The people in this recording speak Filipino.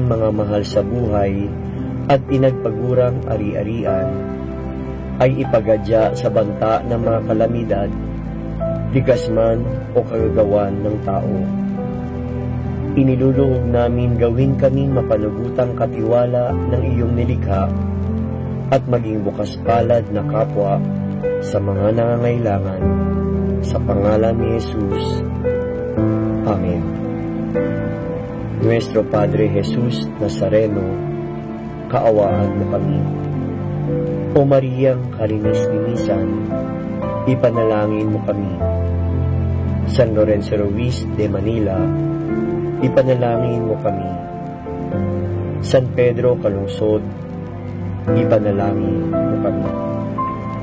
aming mga mahal sa buhay at pinagpagurang ari-arian, ay ipagadya sa banta ng mga kalamidad, ligas man o kagagawan ng tao. Iniluluhog namin gawin kaming mapanugutang katiwala ng iyong nilikha at maging bukas palad na kapwa sa mga nangangailangan. Sa pangalan ni Jesus. Amen. Nuestro Padre Jesus Nazareno, kaawaan mo kami. O Mariang kalinis-linisan, ipanalangin mo kami. San Lorenzo Ruiz de Manila, ipanalangin mo kami. San Pedro Calungsod, ipanalangin mo kami.